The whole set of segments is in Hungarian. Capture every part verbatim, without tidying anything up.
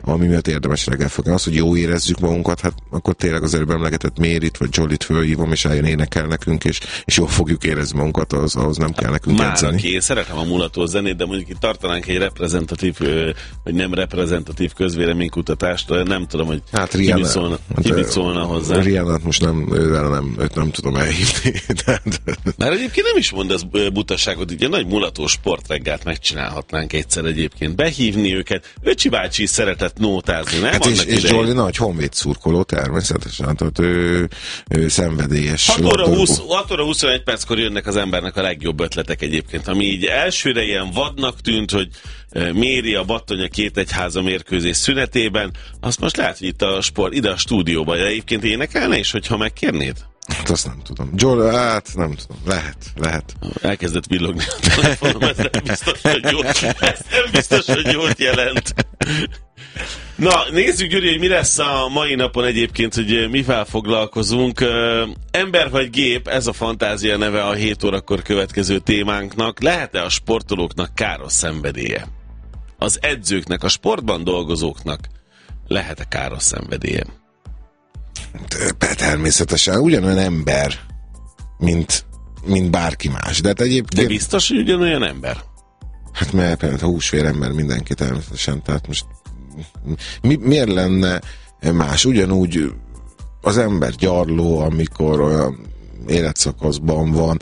ami miatt érdemes reggel fogni. Az, hogy jó érezzük magunkat, hát akkor tényleg az előbb emlegetett Mérit vagy Jollit fölhívom, és eljön énekel nekünk, és, és jól fogjuk érezni magunkat, ahhoz, ahhoz nem kell nekünk Már edzeni. Aki, én szeretem a mulató zenét, de mondjuk itt tartanánk egy reprezentatív, vagy nem reprezentatív közvéleménykutatást, nem tudom, hogy hát ki Rihanna, mit szólna, ki mit szólna hozzá. Rihanna most nem, ővel nem, őt nem tudom elhívni. Mert egyébként nem is mond ez butaságot, így egy nagy mulató sportreggelt megcsinálhatnánk egyszer egyébként, behívni őket. Öcsi bácsi is szeretett nótázni, nem? Hát és, és Jolly nagy honvéd szurkoló természetesen, tehát ő, ő szenvedélyes. hat óra huszonegy perckor jönnek az embernek a legjobb ötletek egyébként, ami így elsőre ilyen vadnak tűnt, hogy méri a Battony két egyháza mérkőzés szünetében, azt most lehet, hogy itt a sport, ide a stúdióban, de egyébként énekelne is, hogyha megkérnéd? Hát azt nem tudom. Joel, hát nem tudom. Lehet, lehet. Elkezdett villogni a telefonom, ez nem biztos, hogy jót, ez nem biztos, hogy jót jelent. Na, nézzük, Gyuri, hogy mi lesz a mai napon egyébként, hogy mivel foglalkozunk. Ember vagy gép, ez a fantázia neve a hét órakor következő témánknak. Lehet-e a sportolóknak káros szenvedélye? Az edzőknek, a sportban dolgozóknak lehet-e káros szenvedélye? Természetesen ugyanolyan ember, mint, mint bárki más. De, hát egyébként... De biztos, hogy ugyanolyan ember? Hát mert például húsvér ember mindenki természetesen, tehát most mi, miért lenne más? Ugyanúgy az ember gyarló, amikor olyan életszakaszban van.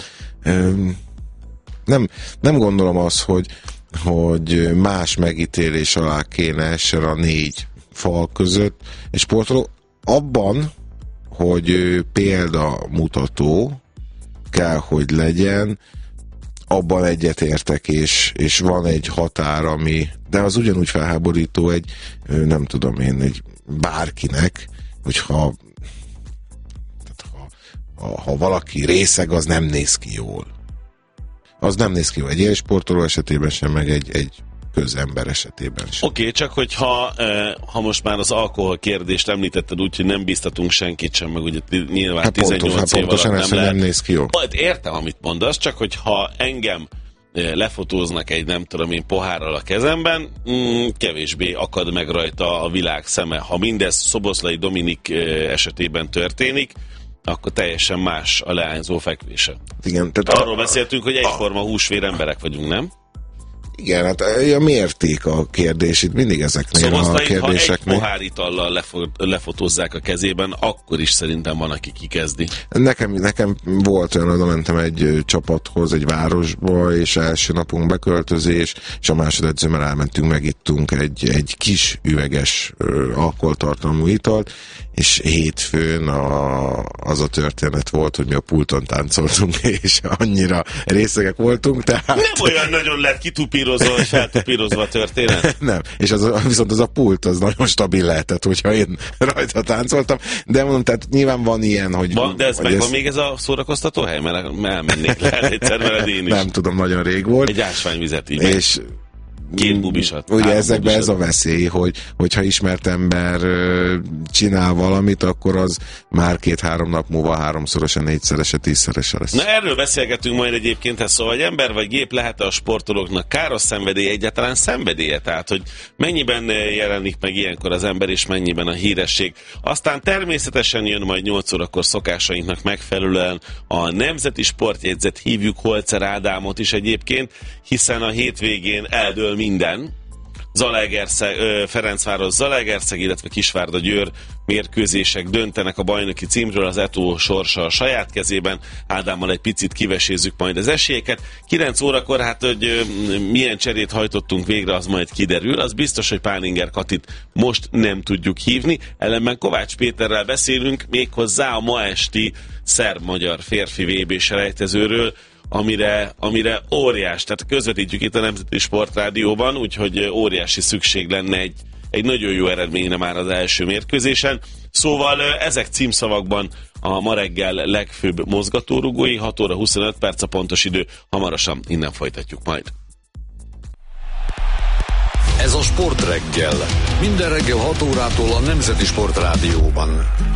Nem, nem gondolom azt, hogy, hogy más megítélés alá kéne essen a négy fal között. És sportoló abban, hogy példamutató kell, hogy legyen, abban egyetértek, és, és van egy határ, ami, de az ugyanúgy felháborító egy, nem tudom én, egy bárkinek, hogyha ha, ha, ha valaki részeg, az nem néz ki jól. Az nem néz ki jól egy élsportoló esetében sem, meg egy, egy közember esetében sem. Oké, okay, csak hogyha ha most már az alkohol kérdést említetted úgy, hogy nem bíztatunk senkit sem, meg ugye nyilván hát tizennyolc pontos, év hát alatt nem lehet. Nem néz ki jó. Hát értem, amit mondasz, csak hogyha engem lefotóznak egy, nem tudom én, pohárral a kezemben, mm, kevésbé akad meg rajta a világ szeme. Ha mindez Szoboszlai Dominik esetében történik, akkor teljesen más a leányzó fekvése. Igen, tehát arról a, beszéltünk, hogy egyforma húsvér emberek vagyunk, nem? Igen, hát a mérték a kérdés, itt mindig ezeknél szóval a kérdéseknél. Ha egy pohár itallal lefo- lefotózzák a kezében, akkor is szerintem van, aki kikezdi. Nekem, nekem volt olyan, oda mentem egy csapathoz, egy városba, és első napunk beköltözés, és a másodedzőmmel elmentünk, megittunk egy, egy kis üveges ö, alkoholtartalmú italt, és hétfőn a, az a történet volt, hogy mi a pulton táncoltunk, és annyira részegek voltunk, tehát... Nem olyan nagyon lett kitupírozva, vagy feltupírozva a történet? Nem, és az, viszont az a pult, az nagyon stabil lehetett, hogyha én rajta táncoltam, de mondom, tehát nyilván van ilyen, hogy... Van, de ez meg ez... van még ez a szórakoztató hely, mert elmennék lehet egyszer veled én is. Nem tudom, nagyon rég volt. Egy ásványvizet így. És... Két bubisat. Ugye ezekben ez a veszély, hogy, hogyha ismert ember csinál valamit, akkor az már két-három nap múlva háromszorosa, négyszerese, tízszerese lesz. Na erről beszélgetünk majd egyébként, ez szóval, hogy ember vagy gép lehet a sportolóknak káros szenvedélye, egyáltalán szenvedélye, tehát hogy mennyiben jelenik meg ilyenkor az ember, és mennyiben a híresség. Aztán természetesen jön majd nyolc órakor szokásainknak megfelelően a Nemzeti Sportjegyzet, hívjuk Holzer Ádámot is egyébként, hiszen a hétvégén eldől minden. Zalaegerszeg, Ferencváros Zalaegerszeg, illetve Kisvárda Győr mérkőzések döntenek a bajnoki címről, az é té o sorsa a saját kezében. Ádámmal egy picit kivesézzük majd az esélyeket. kilenc órakor, hát hogy milyen cserét hajtottunk végre, az majd kiderül. Az biztos, hogy Pálinger Katit most nem tudjuk hívni. Ellenben Kovács Péterrel beszélünk méghozzá a ma esti szerb-magyar férfi vé bé selejtezőről, amire, amire óriás, tehát közvetítjük itt a Nemzeti Sportrádióban, úgyhogy óriási szükség lenne egy, egy nagyon jó eredményre már az első mérkőzésen. Szóval ezek címszavakban a ma reggel legfőbb mozgatórugói, hat óra huszonöt perc a pontos idő, hamarosan innen folytatjuk majd. Ez a Sport reggel. Minden reggel hat órától a Nemzeti Sportrádióban.